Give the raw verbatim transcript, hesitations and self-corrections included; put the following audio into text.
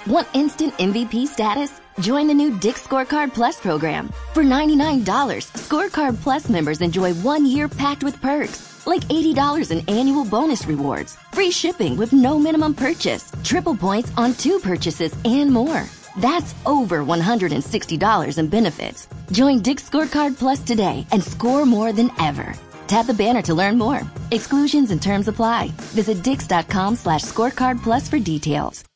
Want instant M V P status? Join the new Dick's Scorecard Plus program. For ninety-nine dollars, Scorecard Plus members enjoy one year packed with perks, like eighty dollars in annual bonus rewards, free shipping with no minimum purchase, triple points on two purchases, and more. That's over one hundred sixty dollars in benefits. Join Dick's Scorecard Plus today and score more than ever. Tap the banner to learn more. Exclusions and terms apply. Visit dix.com slash scorecard plus for details.